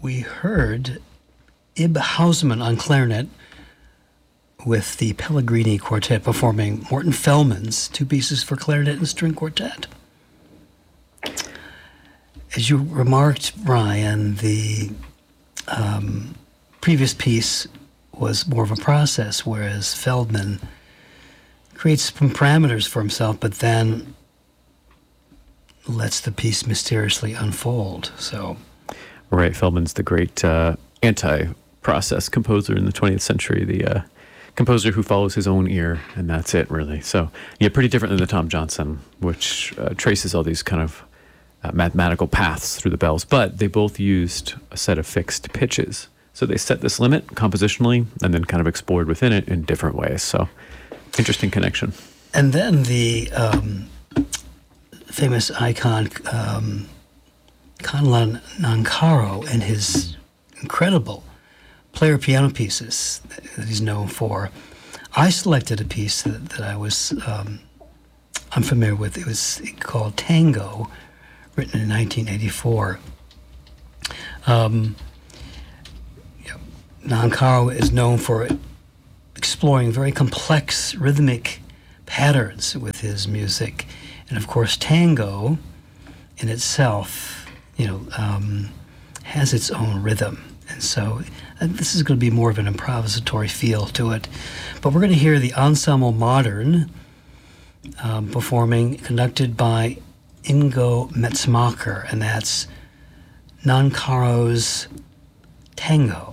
we heard Ib Hausmann on clarinet with the Pellegrini Quartet performing Morton Feldman's two pieces for clarinet and string quartet. As you remarked, Brian, the previous piece was more of a process, whereas Feldman creates some parameters for himself, but then lets the piece mysteriously unfold. So, right, Feldman's the great anti-process composer in the 20th century, the composer who follows his own ear, and that's it, really. So, yeah, pretty different than the Tom Johnson, which traces all these kind of mathematical paths through the bells, but they both used a set of fixed pitches. So they set this limit compositionally and then kind of explored within it in different ways. So, interesting connection. And then the famous icon Conlon Nancaro and his incredible player piano pieces that he's known for. I selected a piece that I was unfamiliar with. It was called Tango, written in 1984. Nancaro is known for exploring very complex rhythmic patterns with his music. And of course, tango in itself, has its own rhythm. And so this is going to be more of an improvisatory feel to it. But we're going to hear the Ensemble Modern performing, conducted by Ingo Metzmacher, and that's Nancaro's Tango.